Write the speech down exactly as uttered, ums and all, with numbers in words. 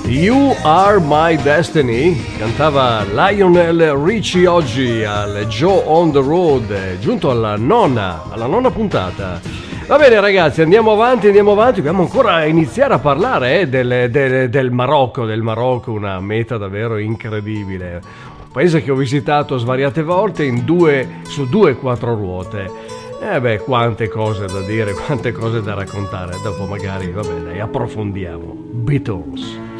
You Are My Destiny, cantava Lionel Richie oggi al Joe on the Road, giunto alla nonna, alla nona puntata. Va bene ragazzi, andiamo avanti, andiamo avanti, dobbiamo ancora iniziare a parlare eh, del, del, del Marocco, del Marocco, una meta davvero incredibile. Un paese che ho visitato svariate volte in due, su due quattro ruote. Eh beh, quante cose da dire, quante cose da raccontare, dopo magari, vabbè dai, approfondiamo. Beatles.